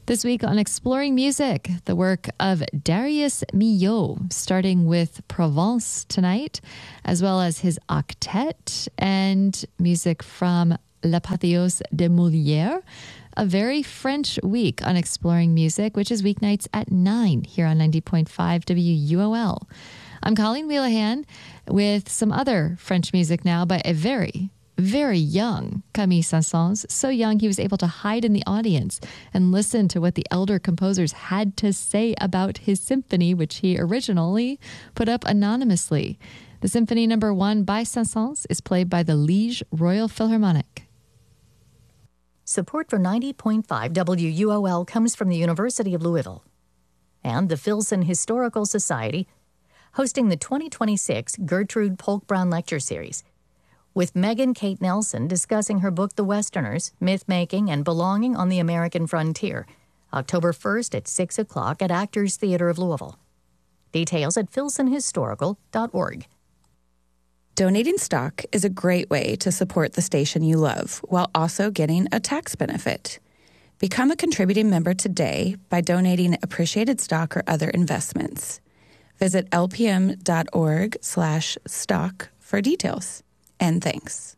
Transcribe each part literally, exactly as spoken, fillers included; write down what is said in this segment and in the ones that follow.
This week on Exploring Music, the work of Darius Milhaud, starting with Provence tonight, as well as his octet and music from L'Apothéose de Molière. A very French week on Exploring Music, which is weeknights at nine here on ninety point five W U O L. I'm Colleen Wheelahan with some other French music now by a very, very young Camille Saint-Saëns. So young he was able to hide in the audience and listen to what the elder composers had to say about his symphony, which he originally put up anonymously. The Symphony Number One by Saint-Saëns is played by the Liege Royal Philharmonic. Support for ninety point five W U O L comes from the University of Louisville and the Filson Historical Society, hosting the twenty twenty-six Gertrude Polk Brown Lecture Series, with Megan Kate Nelson discussing her book The Westerners, Myth-Making and Belonging on the American Frontier, October first at six o'clock at Actors Theatre of Louisville. Details at filson historical dot org. Donating stock is a great way to support the station you love while also getting a tax benefit. Become a contributing member today by donating appreciated stock or other investments. Visit lpm.org slash stock for details. And thanks.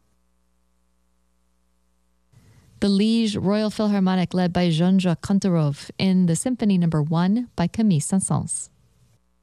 The Liege Royal Philharmonic led by Jean-Jacques Kantorov in the Symphony Number One by Camille Saint-Saëns.